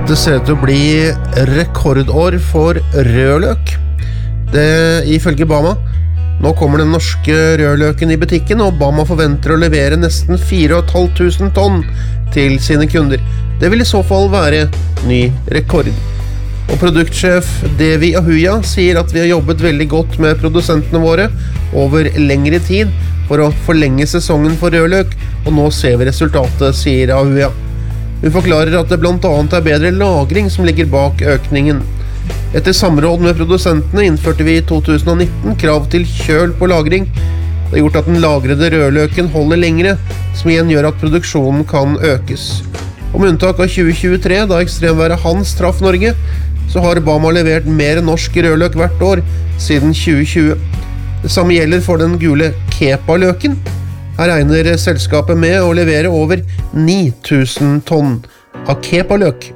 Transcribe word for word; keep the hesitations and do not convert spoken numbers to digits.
Det ser ut til å bli rekordår for rødløk. Det ifølge Bama. Nå kommer den norske rødløken i butikken, og Bama forventer å levere nesten fire tusen fem hundre tonn til sine kunder. Det vil i så fall være ny rekord. Og produktsjef Devi Ahuja sier at vi har jobbet veldig godt med produsentene våre over lengre tid for å forlenge sesongen for rødløk, og nå ser vi resultatet, sier Ahuja. Hun forklarer at det blant annet er bedre lagring som ligger bak økningen. Etter samråd med produsentene innførte vi i to tusen nitten krav til kjøl på lagring. Det har gjort at den lagrede rødløken holder lengre, som igjen gjør at produksjonen kan økes. Om unntak av tjue tjuetre, da ekstremværet Hans traff Norge, så har Bama levert mer norsk rødløk hvert år siden tjue tjue. Det samme gjelder for den gule Kepa-løken. Her regner selskapet med å levere over ni tusen tonn av Kepa-løk